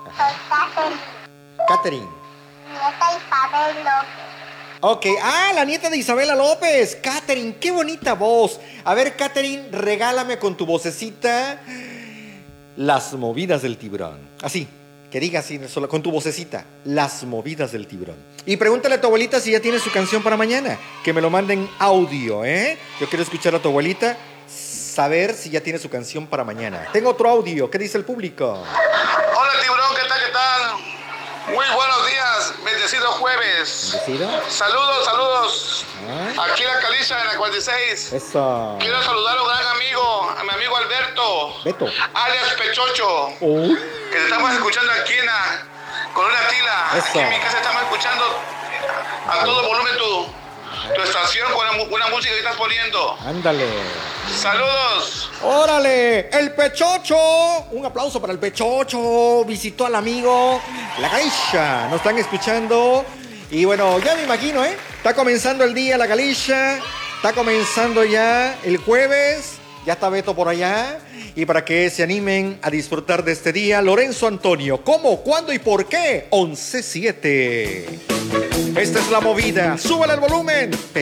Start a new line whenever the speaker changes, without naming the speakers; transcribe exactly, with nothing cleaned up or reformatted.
Soy Catherine.
Catherine.
Nieta Isabel López.
Ok, ah, la nieta de Isabela López. Catherine, qué bonita voz. A ver, Catherine, regálame con tu vocecita las movidas del tiburón. Así, que diga así, solo con tu vocecita, las movidas del tiburón. Y pregúntale a tu abuelita si ya tiene su canción para mañana. Que me lo manden audio, ¿eh? Yo quiero escuchar a tu abuelita, saber si ya tiene su canción para mañana. Tengo otro audio, ¿qué dice el público?
Hola tiburón, ¿qué tal, qué tal? Muy buenos días, bendecido jueves.
¿Bendecido?
Saludos, saludos.
Ah.
Aquí en la Caliza, en la cuarenta y seis.
Eso.
Quiero saludar a un gran amigo, a mi amigo Alberto.
Beto.
Alias Pechocho.
Uy.
Que te estamos escuchando aquí en la Colonia Tila.
Eso.
Aquí en mi casa estamos escuchando a todo volumen tu, tu estación con la buena música que estás poniendo.
Ándale.
Saludos.
¡Órale! ¡El Pechocho! Un aplauso para el Pechocho. Visitó al amigo La Galicia. Nos están escuchando. Y bueno, ya me imagino, ¿eh? Está comenzando el día La Galicia. Está comenzando ya el jueves. Ya está Beto por allá. Y para que se animen a disfrutar de este día, Lorenzo Antonio. ¿Cómo, cuándo y por qué? once siete. Esta es la movida. ¡Súbale el volumen!